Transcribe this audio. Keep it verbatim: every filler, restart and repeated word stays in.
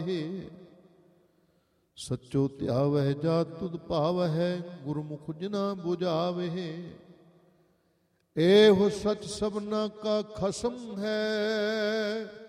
ਸੱਚੋ ਧਿਆਵਹਿ ਜਾ ਤੁਧ ਭਾਵਹਿ, ਗੁਰਮੁਖ ਜਿਨਾ ਬੁਝਾਵਹਿ। ਇਹੋ ਸਚ ਸਭਨਾ ਕਾ ਖਸਮ ਹੈ,